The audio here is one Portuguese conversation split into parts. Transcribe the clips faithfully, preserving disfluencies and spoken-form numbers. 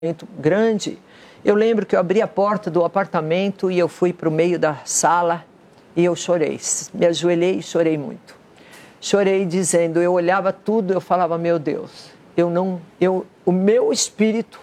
Muito grande. Eu lembro que eu abri a porta do apartamento e eu fui para o meio da sala e eu chorei, me ajoelhei e chorei muito. Chorei dizendo, eu olhava tudo, eu falava, meu Deus, eu não, eu, o meu espírito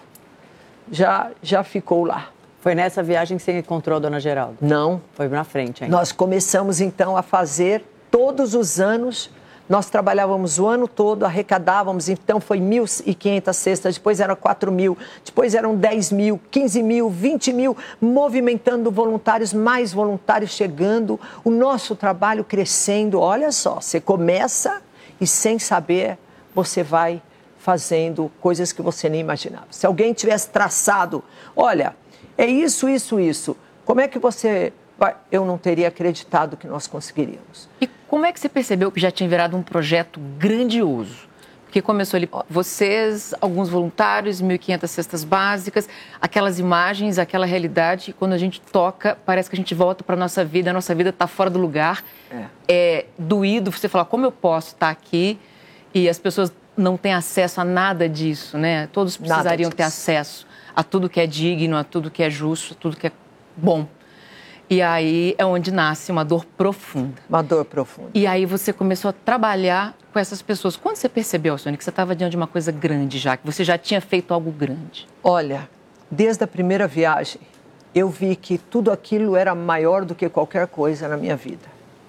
já, já ficou lá. Foi nessa viagem que você encontrou a dona Geralda? Não. Foi na frente ainda? Nós começamos então a fazer todos os anos. Nós trabalhávamos o ano todo, arrecadávamos, então foi mil e quinhentas cestas, depois eram quatro mil, depois eram dez mil, quinze mil, vinte mil, movimentando voluntários, mais voluntários chegando, o nosso trabalho crescendo. Olha só, você começa e sem saber você vai fazendo coisas que você nem imaginava. Se alguém tivesse traçado, olha, é isso, isso, isso, como é que você... Eu não teria acreditado que nós conseguiríamos. E como é que você percebeu que já tinha virado um projeto grandioso? Porque começou ali, vocês, alguns voluntários, mil e quinhentas cestas básicas, aquelas imagens, aquela realidade, quando a gente toca, parece que a gente volta para a nossa vida, a nossa vida está fora do lugar. É. É doído você falar, como eu posso estar aqui e as pessoas não têm acesso a nada disso, né? Todos precisariam ter acesso a tudo que é digno, a tudo que é justo, a tudo que é bom. E aí é onde nasce uma dor profunda. Uma dor profunda. E aí você começou a trabalhar com essas pessoas. Quando você percebeu, Sônia, que você estava diante de uma coisa grande já, que você já tinha feito algo grande? Olha, desde a primeira viagem, eu vi que tudo aquilo era maior do que qualquer coisa na minha vida.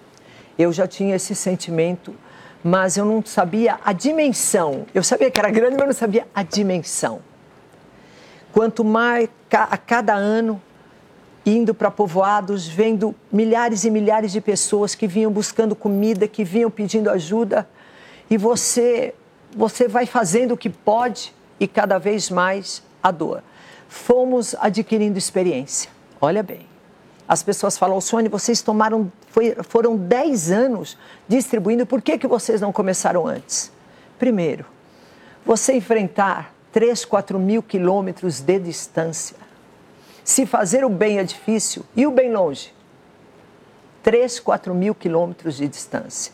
Eu já tinha esse sentimento, mas eu não sabia a dimensão. Eu sabia que era grande, mas não sabia a dimensão. Quanto mais, a cada ano... indo para povoados, vendo milhares e milhares de pessoas que vinham buscando comida, que vinham pedindo ajuda, e você, você vai fazendo o que pode e cada vez mais a dor. Fomos adquirindo experiência. Olha bem, as pessoas falam, Sônia, vocês tomaram, foi, foram dez anos distribuindo, por que que vocês não começaram antes? Primeiro, você enfrentar três, quatro mil quilômetros de distância. Se fazer o bem é difícil, e o bem longe? três, quatro mil quilômetros de distância.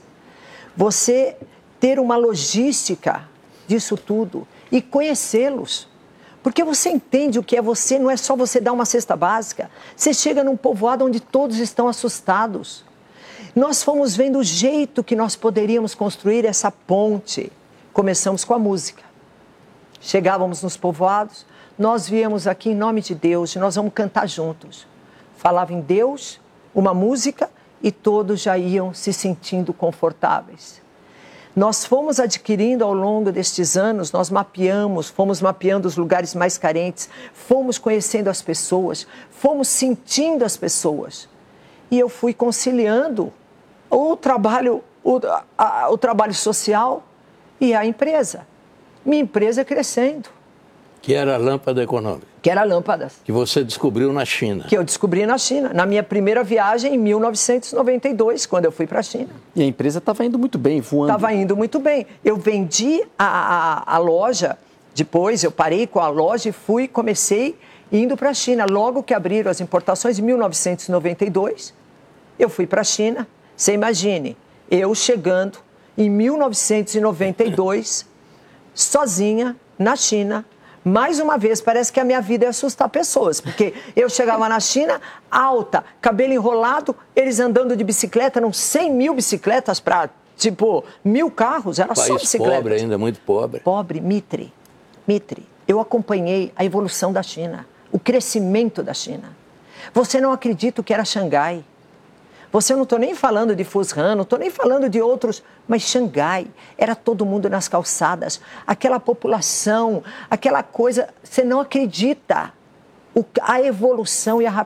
Você ter uma logística disso tudo e conhecê-los. Porque você entende o que é você, não é só você dar uma cesta básica. Você chega num povoado onde todos estão assustados. Nós fomos vendo o jeito que nós poderíamos construir essa ponte. Começamos com a música. Chegávamos nos povoados... Nós viemos aqui em nome de Deus e nós vamos cantar juntos. Falava em Deus, uma música e todos já iam se sentindo confortáveis. Nós fomos adquirindo ao longo destes anos, nós mapeamos, fomos mapeando os lugares mais carentes, fomos conhecendo as pessoas, fomos sentindo as pessoas. E eu fui conciliando o trabalho, o, a, o trabalho social e a empresa. Minha empresa crescendo. Que era a lâmpada econômica. Que era lâmpadas. Que você descobriu na China. Que eu descobri na China, na minha primeira viagem em mil novecentos e noventa e dois, quando eu fui para a China. E a empresa estava indo muito bem, voando. Estava indo muito bem. Eu vendi a, a, a loja, depois eu parei com a loja e fui, comecei indo para a China. Logo que abriram as importações, em mil novecentos e noventa e dois, eu fui para a China. Você imagine, eu chegando em mil novecentos e noventa e dois, sozinha, na China. Mais uma vez, parece que a minha vida é assustar pessoas, porque eu chegava na China, alta, cabelo enrolado, eles andando de bicicleta, eram cem mil bicicletas para, tipo, mil carros, era só bicicleta. Pobre ainda, muito pobre. Pobre, Mitre, Mitre. Eu acompanhei a evolução da China, o crescimento da China. Você não acredita o que era Xangai. Você não estou nem falando de Fushan, não estou nem falando de outros, mas Xangai, era todo mundo nas calçadas, aquela população, aquela coisa, você não acredita o, a evolução e a